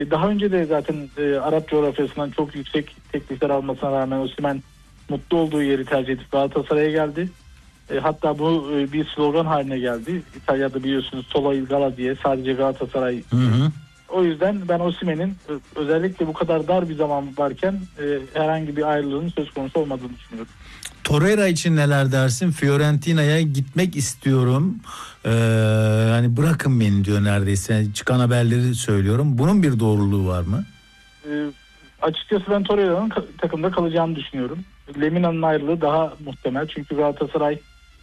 Daha önce de zaten Arap coğrafyasından çok yüksek teklifler almasına rağmen Osimhen mutlu olduğu yeri tercih edip Galatasaray'a geldi. Hatta bu bir slogan haline geldi. İtalya'da biliyorsunuz Solo il Gala diye, sadece Galatasaray. Hı hı. O yüzden ben Osimhen'in özellikle bu kadar dar bir zaman varken herhangi bir ayrılığın söz konusu olmadığını düşünüyorum. Torreira için neler dersin? Fiorentina'ya gitmek istiyorum. Hani bırakın beni diyor neredeyse. Çıkan haberleri söylüyorum. Bunun bir doğruluğu var mı? Açıkçası ben Torreira'nın takımda kalacağını düşünüyorum. Lemina'nın ayrılığı daha muhtemel. Çünkü Galatasaray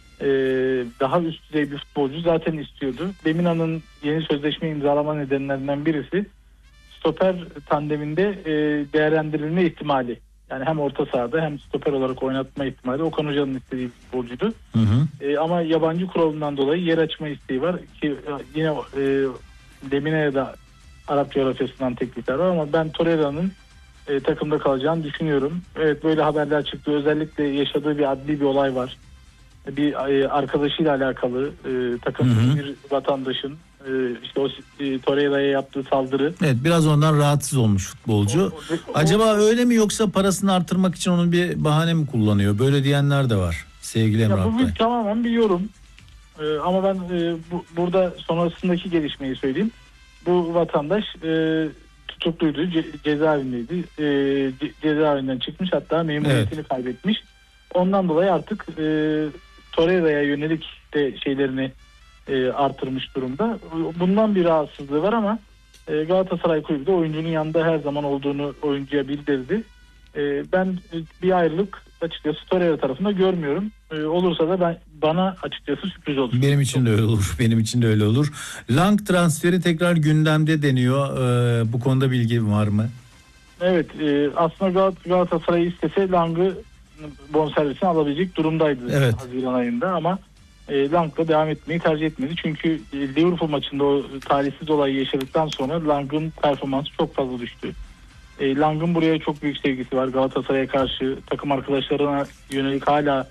daha üst düzey bir futbolcu zaten istiyordu. Lemina'nın yeni sözleşme imzalama nedenlerinden birisi stoper tandeminde değerlendirilme ihtimali. Yani hem orta sahada hem stoper olarak oynatma ihtimali Okan Hoca'nın istediği bir futbolcuydu. Hı hı. Ama yabancı kuralından dolayı yer açma isteği var ki yine Lemina'ya da Arap coğrafyasından teklifler var ama ben Torreira'nın takımda kalacağını düşünüyorum. Evet, böyle haberler çıktı. Özellikle yaşadığı bir adli bir olay var. Bir arkadaşıyla alakalı takımda bir vatandaşın işte o Torreira'ya yaptığı saldırı. Evet, biraz ondan rahatsız olmuş futbolcu. Acaba öyle mi, yoksa parasını artırmak için onun bir bahane mi kullanıyor? Böyle diyenler de var sevgili Emrah Bey. Bu tamamen bir yorum. Ama ben burada sonrasındaki gelişmeyi söyleyeyim. Bu vatandaş tutukluydu, cezaevindeydi. Cezaevinden çıkmış, hatta memuriyetini kaybetmiş. Ondan dolayı artık Torreira'ya yönelik de şeylerini artırmış durumda. Bundan bir rahatsızlığı var ama Galatasaray Kulübü de oyuncunun yanında her zaman olduğunu oyuncuya bildirdi. Ben bir ayrılık açıkçası Torreira tarafında görmüyorum. Olursa da bana açıkçası sürpriz olur. Benim için de öyle olur. Benim için de öyle olur. Lang transferi tekrar gündemde deniyor. Bu konuda bilgi var mı? Evet. Aslında Galatasaray istese Lang'ı bonservisini alabilecek durumdaydı Haziran ayında ama Lang'la devam etmeyi tercih etmedi. Çünkü Liverpool maçında o talihsiz olayı yaşadıktan sonra Lang'ın performansı çok fazla düştü. Lang'ın buraya çok büyük sevgisi var. Galatasaray'a karşı takım arkadaşlarına yönelik hala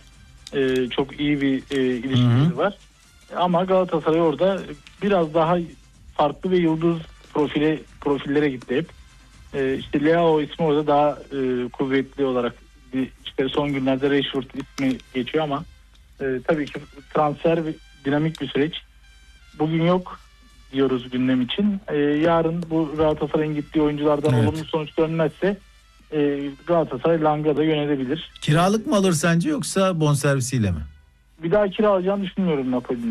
çok iyi bir ilişkileri var. Ama Galatasaray orada biraz daha farklı ve yıldız profillere gitti hep. İşte Leao ismi orada daha kuvvetli olarak, işte son günlerde Rashford ismi geçiyor ama tabii ki transfer dinamik bir süreç. Bugün yok diyoruz gündem için. Yarın bu Galatasaray'ın gittiği oyunculardan olumlu sonuç dönmezse Galatasaray Lang'a da yönelebilir. Kiralık mı alır sence, yoksa bonservisiyle mi? Bir daha kiralayacağını düşünmüyorum Napoli'nin.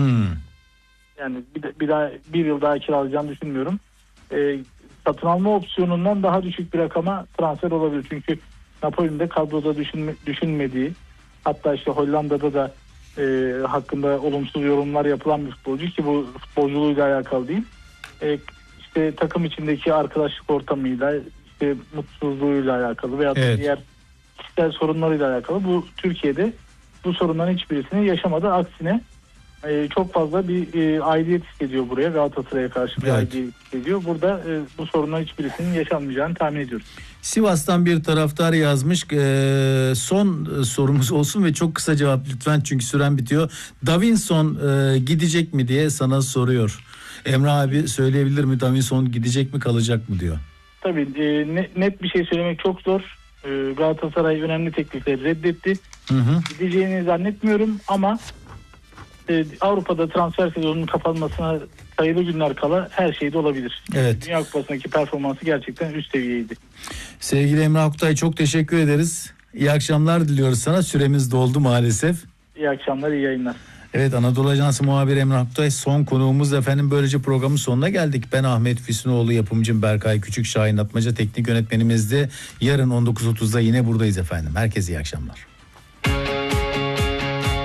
Yani bir yıl daha kiralayacağını düşünmüyorum. Satın alma opsiyonundan daha düşük bir rakama transfer olabilir. Çünkü Napoli'nin de kadroda düşünmediği, hatta işte Hollanda'da da hakkında olumsuz yorumlar yapılan bir futbolcu ki bu futbolculuğuyla alakalı değil. İşte takım içindeki arkadaşlık ortamıyla, işte mutsuzluğuyla alakalı veya diğer kişisel sorunlarıyla alakalı. Bu Türkiye'de bu sorunların hiçbirisini yaşamadı. Aksine çok fazla bir aidiyet hissediyor buraya. Galatasaray'a karşı bir aidiyet hissediyor. Burada bu sorunların hiçbirisinin yaşanmayacağını tahmin ediyoruz. Sivas'tan bir taraftar yazmış. Son sorumuz olsun ve çok kısa cevap lütfen, çünkü süren bitiyor. Davinson gidecek mi diye sana soruyor. Emrah abi söyleyebilir mi, Davinson gidecek mi, kalacak mı diyor. Tabii net bir şey söylemek çok zor. Galatasaray önemli teklifleri reddetti. Gideceğini zannetmiyorum ama Avrupa'da transfer sezonunun kapanmasına sayılı günler kala her şey de olabilir. Evet. Dünya Kupası'ndaki performansı gerçekten üst seviyeydi. Sevgili Emrah Oktay, çok teşekkür ederiz. İyi akşamlar diliyoruz sana. Süremiz doldu maalesef. İyi akşamlar, iyi yayınlar. Evet, Anadolu Ajansı muhabiri Emrah Oktay son konuğumuz efendim. Böylece programın sonuna geldik. Ben Ahmet Füsunoğlu, yapımcım Berkay Küçük, Şahin Atmaca teknik yönetmenimizdi. Yarın 19.30'da yine buradayız efendim. Herkese iyi akşamlar.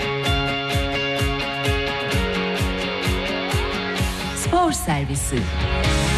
Spor Servisi.